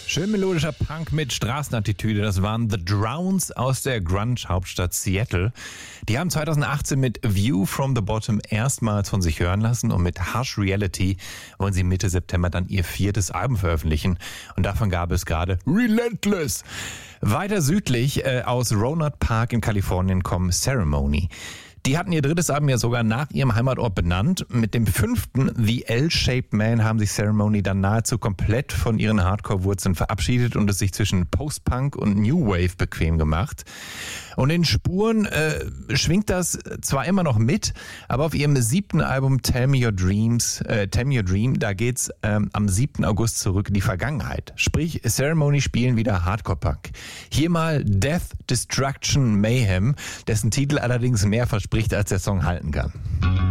Schön melodischer Punk mit Straßenattitüde. Das waren The Drowns aus der Grunge-Hauptstadt Seattle. Die haben 2018 mit View from the Bottom erstmals von sich hören lassen und mit Harsh Reality wollen sie Mitte September dann ihr 4. Album veröffentlichen. Und davon gab es gerade Relentless. Weiter südlich aus Rohnert Park in Kalifornien kommen Ceremony. Die hatten ihr 3. Album ja sogar nach ihrem Heimatort benannt. Mit dem 5. The L-Shaped Man haben sich Ceremony dann nahezu komplett von ihren Hardcore-Wurzeln verabschiedet und es sich zwischen Post-Punk und New Wave bequem gemacht. Und in Spuren schwingt das zwar immer noch mit, aber auf ihrem 7. Album Tell Me Your Dream, da geht's am 7. August zurück in die Vergangenheit. Sprich, Ceremony spielen wieder Hardcore-Punk. Hier mal Death, Destruction, Mayhem, dessen Titel allerdings mehr verspricht, als der Song halten kann.